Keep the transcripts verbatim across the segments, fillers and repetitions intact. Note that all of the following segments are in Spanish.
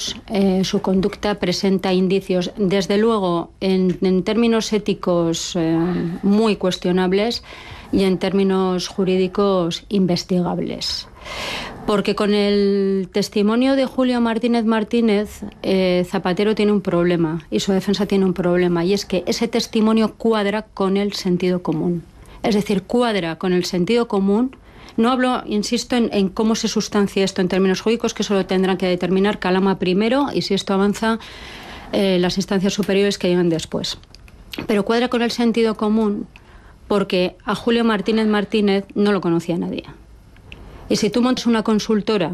años eh, su conducta presenta indicios, desde luego, en, en términos éticos eh, muy cuestionables y en términos jurídicos investigables. Porque con el testimonio de Julio Martínez Martínez, eh, Zapatero tiene un problema y su defensa tiene un problema, y es que ese testimonio cuadra con el sentido común. Es decir, cuadra con el sentido común. No hablo, insisto, en, en cómo se sustancia esto en términos jurídicos, que eso lo tendrán que determinar Calama primero, y si esto avanza, eh, las instancias superiores que llegan después. Pero cuadra con el sentido común porque a Julio Martínez Martínez no lo conocía nadie. Y si tú montas una consultora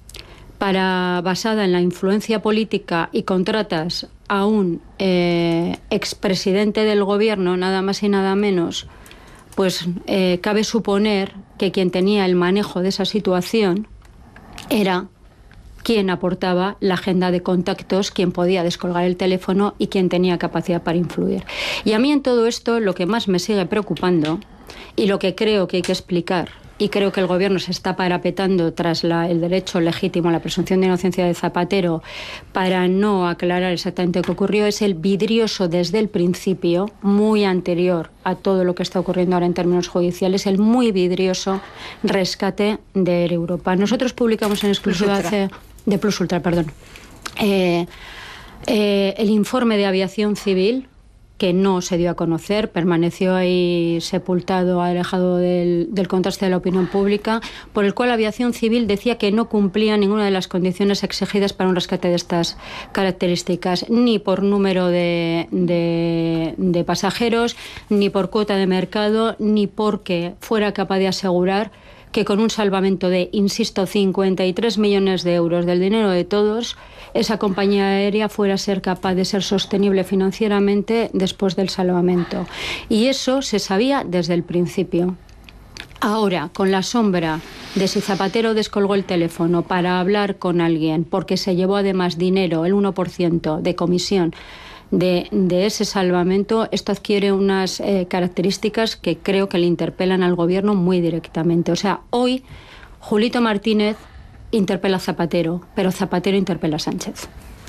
para, basada en la influencia política, y contratas a un eh, expresidente del gobierno, nada más y nada menos, pues eh, cabe suponer que quien tenía el manejo de esa situación era quien aportaba la agenda de contactos, quien podía descolgar el teléfono y quien tenía capacidad para influir. Y a mí en todo esto lo que más me sigue preocupando, y lo que creo que hay que explicar, y creo que el gobierno se está parapetando tras la, el derecho legítimo a la presunción de inocencia de Zapatero para no aclarar exactamente qué ocurrió, es el vidrioso desde el principio, muy anterior a todo lo que está ocurriendo ahora en términos judiciales, el muy vidrioso rescate de Air Europa. Nosotros publicamos en exclusiva hace, de Plus Ultra, perdón, eh, eh, el informe de aviación civil, que no se dio a conocer, permaneció ahí sepultado, alejado del, del contraste de la opinión pública, por el cual la aviación civil decía que no cumplía ninguna de las condiciones exigidas para un rescate de estas características, ni por número de, de, de pasajeros, ni por cuota de mercado, ni porque fuera capaz de asegurar que con un salvamento de, insisto, cincuenta y tres millones de euros del dinero de todos, esa compañía aérea fuera a ser capaz de ser sostenible financieramente después del salvamento. Y eso se sabía desde el principio. Ahora, con la sombra de si Zapatero descolgó el teléfono para hablar con alguien, porque se llevó además dinero, el uno por ciento de comisión, De, de ese salvamento, esto adquiere unas eh, características que creo que le interpelan al gobierno muy directamente. O sea, hoy Julito Martínez interpela a Zapatero, pero Zapatero interpela a Sánchez.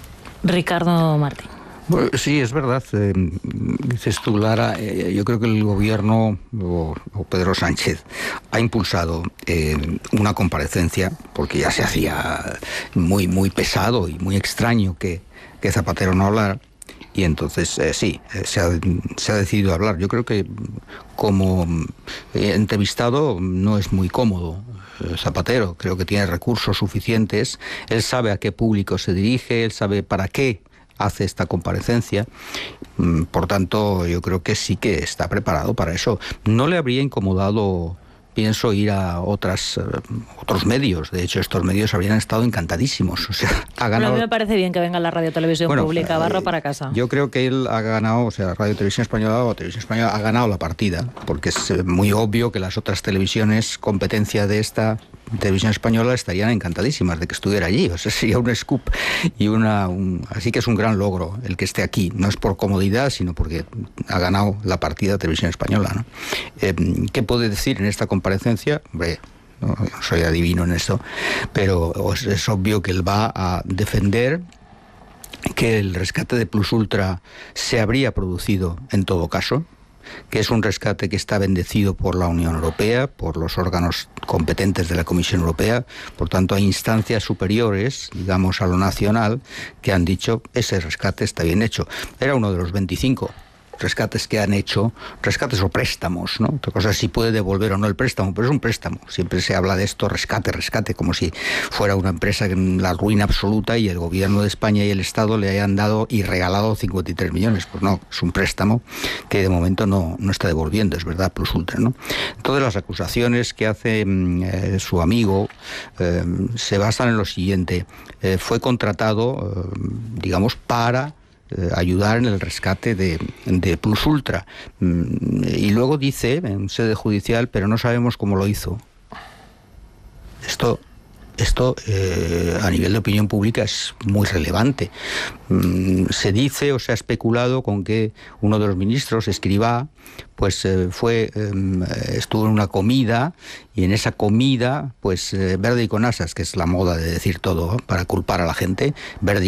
Ricardo Martín. Bueno, sí, es verdad. Eh, dices tú, Lara, eh, yo creo que el gobierno, o, o Pedro Sánchez, ha impulsado eh, una comparecencia, porque ya se hacía muy, muy pesado y muy extraño que, que Zapatero no hablara. Y entonces, eh, sí, eh, se, ha, se ha decidido hablar. Yo creo que como eh, entrevistado no es muy cómodo eh, Zapatero. Creo que tiene recursos suficientes. Él sabe a qué público se dirige, él sabe para qué hace esta comparecencia. Por tanto, yo creo que sí que está preparado para eso. No le habría incomodado, pienso, ir a otras, uh, otros medios. De hecho, estos medios habrían estado encantadísimos. O sea, ha ganado... Bueno, a mí me parece bien que venga la Radio Televisión bueno, Pública, eh, barro para casa. Yo creo que él ha ganado, o sea, Radio Televisión Española o Televisión Española ha ganado la partida, porque es muy obvio que las otras televisiones, competencia de esta Televisión Española, estarían encantadísimas de que estuviera allí. O sea, sería un scoop y una... Un... Así que es un gran logro el que esté aquí. No es por comodidad, sino porque ha ganado la partida Televisión Española, ¿no? Eh, ¿Qué puede decir en esta comparecencia? Hombre, no soy adivino en esto, pero es obvio que él va a defender que el rescate de Plus Ultra se habría producido en todo caso, que es un rescate que está bendecido por la Unión Europea, por los órganos competentes de la Comisión Europea. Por tanto, hay instancias superiores, digamos, a lo nacional, que han dicho ese rescate está bien hecho. Era uno de los veinticinco rescates que han hecho, rescates o préstamos, ¿no? Otra cosa es si puede devolver o no el préstamo, pero es un préstamo. Siempre se habla de esto, rescate, rescate, como si fuera una empresa en la ruina absoluta y el gobierno de España y el Estado le hayan dado y regalado cincuenta y tres millones. Pues no, es un préstamo que de momento no, no está devolviendo, es verdad, Plus Ultra, ¿no? Todas las acusaciones que hace eh, su amigo eh, se basan en lo siguiente. Eh, fue contratado, eh, digamos, para Eh, ayudar en el rescate de, de Plus Ultra. Mm, y luego dice, en sede judicial, pero no sabemos cómo lo hizo. Esto, esto eh, a nivel de opinión pública es muy relevante. Mm, se dice o se ha especulado con que uno de los ministros, Escrivá, pues eh, fue eh, estuvo en una comida y en esa comida, pues eh, verde y con asas, que es la moda de decir todo, ¿eh? Para culpar a la gente, verde